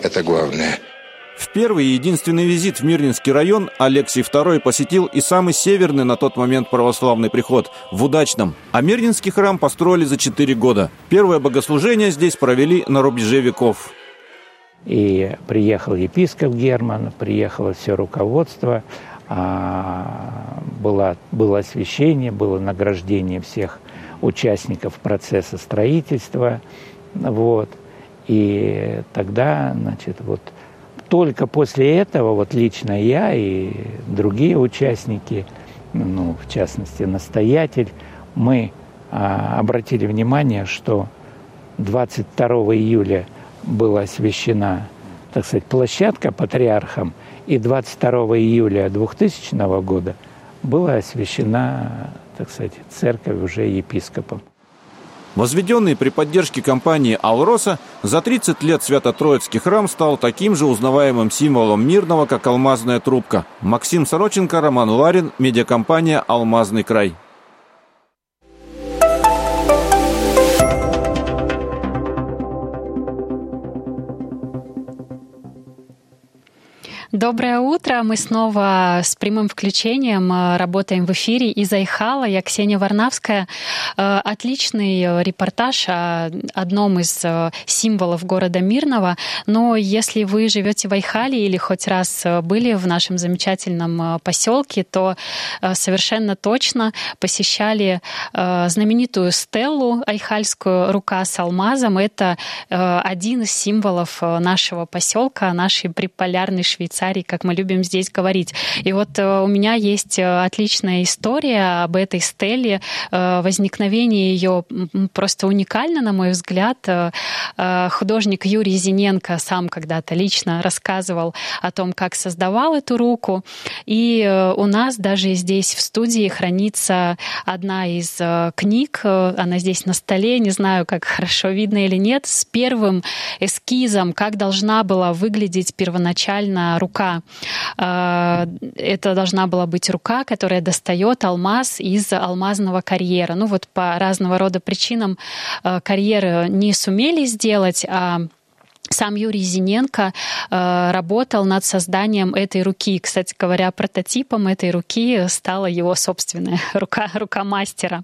Это главное. В первый и единственный визит в Мирнинский район Алексий II посетил и самый северный на тот момент православный приход в Удачном. А Мирнинский храм построили за 4 года. Первое богослужение здесь провели на рубеже веков. И приехал епископ Герман, приехало все руководство, было освящение, было награждение всех участников процесса строительства. Вот. И тогда, только после этого лично я и другие участники, в частности настоятель, мы обратили внимание, что 22 июля была освящена, площадка патриархом, и 22 июля 2000 года была освящена, церковь уже епископом. Возведенный при поддержке компании «Алроса», за 30 лет Свято-Троицкий храм стал таким же узнаваемым символом Мирного, как алмазная трубка. Максим Сороченко, Роман Ларин, медиакомпания «Алмазный край». Доброе утро. Мы снова с прямым включением работаем в эфире из Айхала. Я Ксения Варнавская. Отличный репортаж о одном из символов города Мирного. Но если вы живете в Айхале или хоть раз были в нашем замечательном поселке, то совершенно точно посещали знаменитую стеллу айхальскую «Рука с алмазом». Это один из символов нашего поселка, нашей приполярной Швейцарии, как мы любим здесь говорить. И вот у меня есть отличная история об этой стеле. Возникновение ее просто уникально, на мой взгляд. Художник Юрий Зиненко сам когда-то лично рассказывал о том, как создавал эту руку. И у нас даже здесь в студии хранится одна из книг. Она здесь на столе, не знаю, как хорошо видно или нет, с первым эскизом, как должна была выглядеть первоначально рука. Это должна была быть рука, которая достает алмаз из алмазного карьера. По разного рода причинам карьеры не сумели сделать, а сам Юрий Зиненко работал над созданием этой руки. Кстати говоря, прототипом этой руки стала его собственная рука мастера.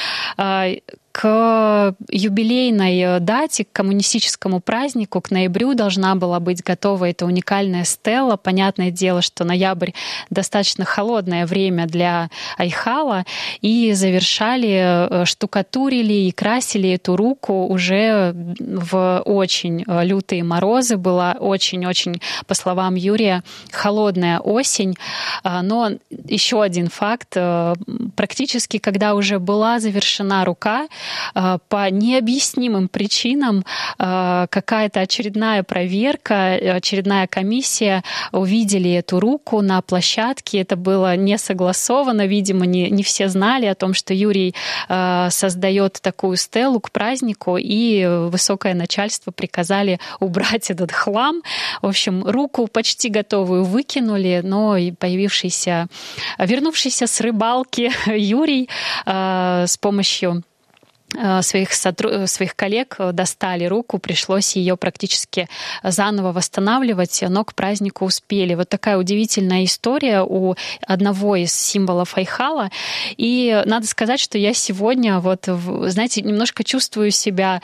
К юбилейной дате, к коммунистическому празднику, к ноябрю должна была быть готова эта уникальная стела. Понятное дело, что ноябрь достаточно холодное время для Айхала, и завершали, штукатурили и красили эту руку уже в очень лютые морозы. Была очень-очень, по словам Юрия, холодная осень. Но еще один факт. Практически, когда уже была завершена рука, по необъяснимым причинам какая-то очередная проверка, очередная комиссия увидели эту руку на площадке. Это было не согласовано. Видимо, не все знали о том, что Юрий создает такую стелу к празднику, и высокое начальство приказали убрать этот хлам. В общем, руку почти готовую выкинули, но и вернувшийся с рыбалки Юрий с помощью своих коллег достали руку, пришлось ее практически заново восстанавливать, но к празднику успели. Вот такая удивительная история у одного из символов Айхала. И надо сказать, что я сегодня, немножко чувствую себя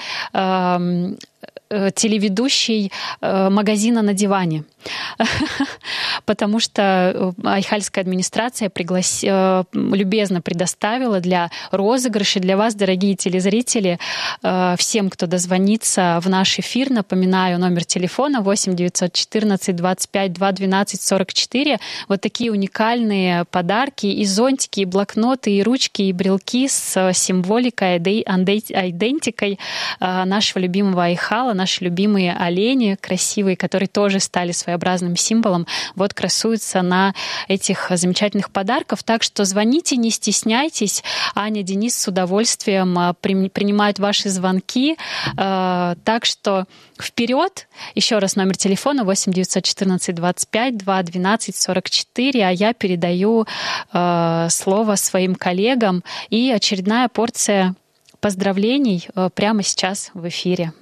телеведущей магазина на диване. Потому что айхальская администрация любезно предоставила для розыгрыша для вас, дорогие телезрители, всем, кто дозвонится в наш эфир. Напоминаю, номер телефона 8 914 25 2 12 44. Вот такие уникальные подарки, и зонтики, и блокноты, и ручки, и брелки с символикой, идентикой нашего любимого Айхала, наши любимые олени красивые, которые тоже стали своеобразным символом, красуются на этих замечательных подарках. Так что звоните, не стесняйтесь. Аня, Денис с удовольствием принимают ваши звонки. Так что вперед. Еще раз номер телефона 8 914 25 2 12 44. А я передаю слово своим коллегам. И очередная порция поздравлений прямо сейчас в эфире.